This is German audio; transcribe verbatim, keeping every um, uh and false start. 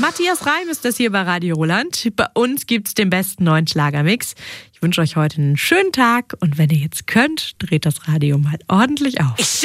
Matthias Reim ist das hier bei Radio Roland. Bei uns gibt's den besten neuen Schlagermix. Ich wünsche euch heute einen schönen Tag und wenn ihr jetzt könnt, dreht das Radio mal ordentlich auf.